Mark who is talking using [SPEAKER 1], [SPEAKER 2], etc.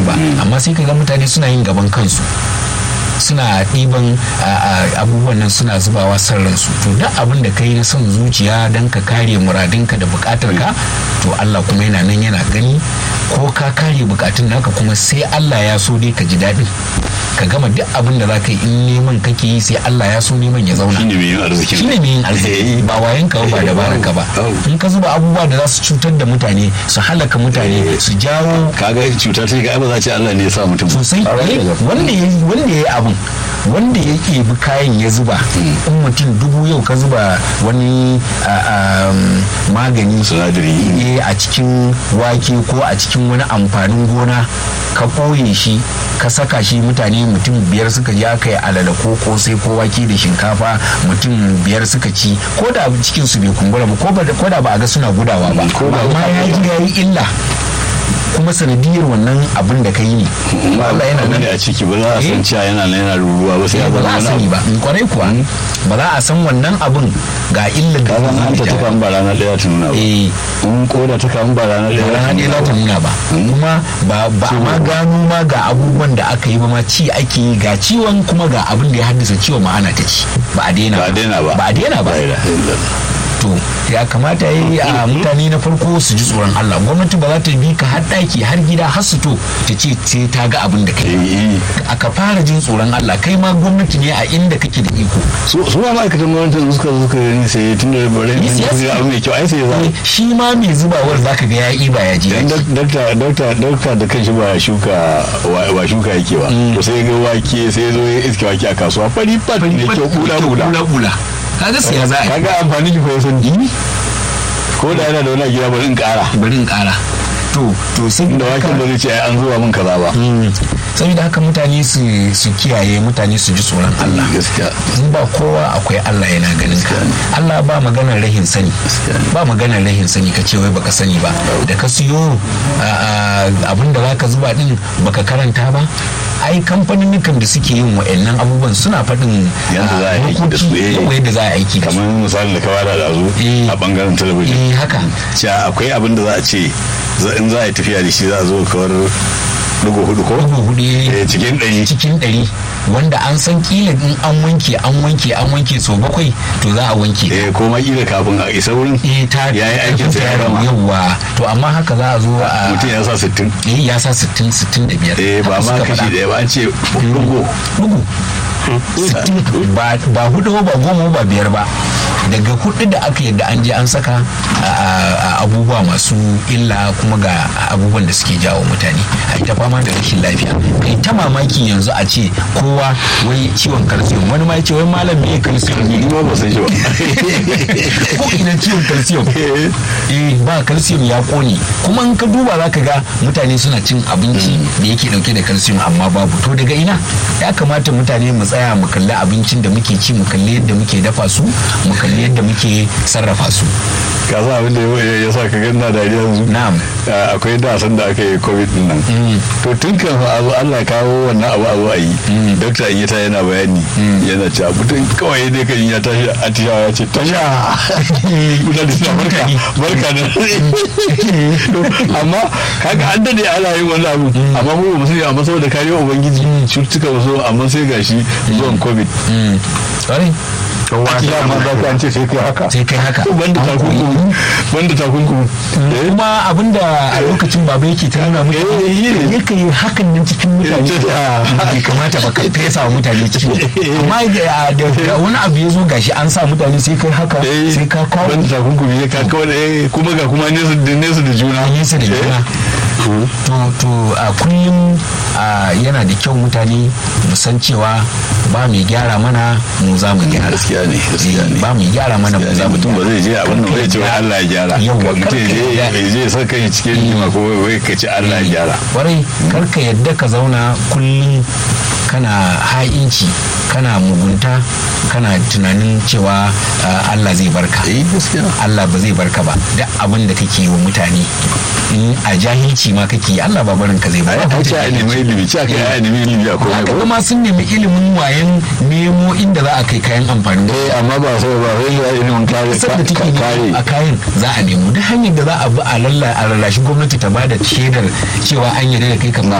[SPEAKER 1] ba. Amma sai ka ga mutane suna yin gaban kansu, suna ɗiban abubuwan nan suna zubawa san ransu. To duk abin da kai na son zuciya don ka kare muradinka da bukatar ka, to Allah kuma yana nan yana gani, ko ka kare bukatun naka kuma sai Allah ya so dai ka ji daɗin ka gama duk abin da za ka yi. In neman kake yi sai Allah ya so neman ya zauna.
[SPEAKER 2] Shine mai yin arziki.
[SPEAKER 1] Shine mai yin arziki, ba wayan ka ba dabarar ka ba. In ka zuba abubuwa da za su cutar da mutane, su halaka mutane, su jawo
[SPEAKER 2] kaga cuta sai ga ba za ce Allah ne ya sa mutum
[SPEAKER 1] sosai. Wanda ya yi abin, wanda ya bi kayan ya zuba, in mutum 1000 yau ka zuba wani magani
[SPEAKER 2] sinadari
[SPEAKER 1] a cikin wake ko a cikin wani amfanin gona, ka ɓoye shi ka saka shi, mutane mutum 5 suka je aka yi alala ko kosai ko wake da shinkafa, mutum 5 suka ci, ko da cikin su bai kumbura ba, ko da ba a ga suna gudawa ba, amma ya ji ya yi illa kuma sanadiyar wannan abin da ka yi ne.
[SPEAKER 2] Allah yana nan a ciki, ba za a san cewa yana nan yana ruruwa ba, sai
[SPEAKER 1] ba za a sani ba. Kwarai kuwa ba za a san wannan abin ga illar da
[SPEAKER 2] zan hanta ta kan ba ranar ɗaya ta nuna ba. In koda ta kan ba ranar ɗaya
[SPEAKER 1] ta nuna ba. Kuma ba ma gano ma ga abubuwan da aka yi ba, ma ci ake yi ga ciwon, kuma ga abin da ya haddasa ciwon ma ana ta ci, ba a daina ba. To ya kamata yi a mutane na farko su ji tsoron Allah. Gwamnati ba za ta bi ka har ɗaki har gida har su to ta ce sai ta ga abin da kai. Aka fara jin tsoron Allah, kai ma gwamnati ne a inda kake da iko.
[SPEAKER 2] Su ma ma'aikatan gwamnati suka gani sai tun da bare ne abu mai kyau ai sai za.
[SPEAKER 1] Shi ma mai zubawar zaka ga ya iba ya ji.
[SPEAKER 2] Dokta da kanshi ba shuka yake ba. To sai ga wake sai zo ya iske wake a kasuwa fari ne kyau bula. Kaga siya za a yi. Kaga amfani ki fa san dini. Ko da yana da wani gida bari in ƙara. To sai da waken ba zai ce an zuwa min kaza ba.
[SPEAKER 1] Saboda haka mutane su kiyaye, mutane su ji tsoron Allah.
[SPEAKER 2] Gaskiya.
[SPEAKER 1] In ba kowa akwai Allah yana ganin ka. Allah ba maganar rahin sani. Ba maganar rahin sani ka ce wai baka sani ba. Da ka siyo abin da zaka zuba din baka karanta ba. Ai kamfanin da suke yin wa'annan abubuwan suna faɗin yadda za a aiki da su.
[SPEAKER 2] Kamar misalin da kawara da zo a bangaren talabijin.
[SPEAKER 1] Haka.
[SPEAKER 2] Cewa akwai abin da za a ce in za a yi tafiya da shi za a zo kawar dugu hudu ko?
[SPEAKER 1] Dugu hudu cikin 100 wanda an san kila in an wanke so 7 to za a wanke.
[SPEAKER 2] Ko ma kila kafin a isa wurin ya yi aikin sa ya rama.
[SPEAKER 1] Yawwa to amma haka za a zo a
[SPEAKER 2] mutum ya sa 60.
[SPEAKER 1] Ya sa 60 65.
[SPEAKER 2] Ba ma kashi da ba an ce dugu
[SPEAKER 1] 60 ba hudu ba 10 ba 5 ba. Daga 4 da aka yadda an je an saka abubuwa masu illa, kuma ga abubuwan da suke jawo mutane a ita fama da rashin lafiya. Kai ta mamaki yanzu a ce kowa wai ciwon calcium, wani ma ya ce wai malam me calcium ne,
[SPEAKER 2] ma ba san shi ba.
[SPEAKER 1] ko ina ciwon calcium ba calcium ya kone. Kuma in ka duba za ka ga mutane suna cin abinci da yake dauke da calcium amma babu. To daga ina ya kamata mutane mu tsaya mu kalli abincin da muke ci, mu kalli yadda muke dafa su, mu kalli yadda muke sarrafa su.
[SPEAKER 2] Ka san abin da ya sa ka ganna da yanzu.
[SPEAKER 1] Na'am.
[SPEAKER 2] Akwai dasan da aka yi covid din nan. To tun kan Allah kawo wannan abu a yi. Dokta in ta yana bayani yana cewa mutum kawai dai kan ya tashi atishawa ya ce tasha. Kuna da suna barka da. Amma kaga an dade ana yin wannan abu. Amma mu ba mu sani, amma saboda kariyar ubangiji cututtuka wasu, amma sai gashi zuwan covid. Ma za ka ce sai kai haka banda takunkumi
[SPEAKER 1] kuma abinda a lokacin baba yake ta nuna mutane yake yi hakan nan cikin mutane bai kamata ba ka fesa wa mutane ciwo, amma da wani abu ya zo gashi an sa mutane sai kai haka sai ka kawo
[SPEAKER 2] banda takunkumi ne ka kawo kuma ga kuma nesa da juna
[SPEAKER 1] to a kullum yana da kyau mutane mu san cewa ba mai gyara mana mu za mu gyara.
[SPEAKER 2] Gaskiya ne
[SPEAKER 1] ba mai gyara mana mu za mu
[SPEAKER 2] mutum ba zai je abin da bai ce wai Allah ya gyara.
[SPEAKER 1] Yawwa
[SPEAKER 2] mutum je sa kai cikin jima ko wai ka ce Allah ya gyara.
[SPEAKER 1] Kwarai karka yadda ka zauna kullum kana ha'inci, kana mugunta, kana tunanin cewa Allah zai barka. Allah ba zai barka ba. Duk abin da kake yi wa mutane in a jahilci ma kake yi, Allah ba barin ka zai barka.
[SPEAKER 2] Ai ta nemi ilimi, ta kai ya nemi ilimi a komai.
[SPEAKER 1] Kuma sun nemi ilimin wayan nemo inda za a kai kayan amfani.
[SPEAKER 2] Amma ba sai ba sai ya ilimin kare
[SPEAKER 1] a kayan za a nemo duk hanyar da za a bi a lallashi gwamnati ta bada shaidar cewa an yarda da kai kamar